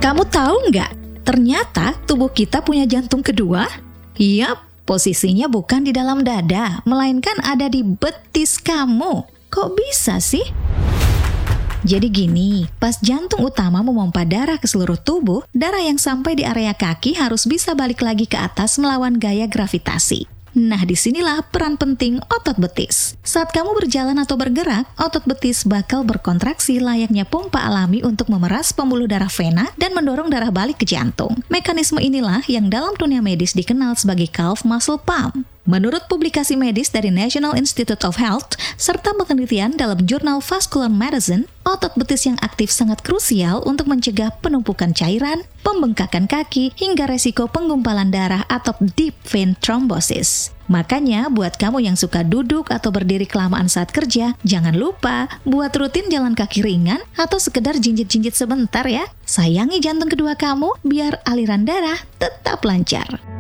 Kamu tahu nggak? Ternyata tubuh kita punya jantung kedua? Yap, posisinya bukan di dalam dada, melainkan ada di betis kamu. Kok bisa sih? Jadi gini, pas jantung utama memompa darah ke seluruh tubuh, darah yang sampai di area kaki harus bisa balik lagi ke atas melawan gaya gravitasi. Nah, disinilah peran penting otot betis. Saat kamu berjalan atau bergerak, otot betis bakal berkontraksi layaknya pompa alami untuk memeras pembuluh darah vena dan mendorong darah balik ke jantung. Mekanisme inilah yang dalam dunia medis dikenal sebagai calf muscle pump. Menurut publikasi medis dari National Institute of Health serta penelitian dalam jurnal Vascular Medicine, otot betis yang aktif sangat krusial untuk mencegah penumpukan cairan, pembengkakan kaki, hingga resiko penggumpalan darah atau deep vein thrombosis. Makanya buat kamu yang suka duduk atau berdiri kelamaan saat kerja, jangan lupa buat rutin jalan kaki ringan atau sekedar jinjit-jinjit sebentar ya. Sayangi jantung kedua kamu biar aliran darah tetap lancar.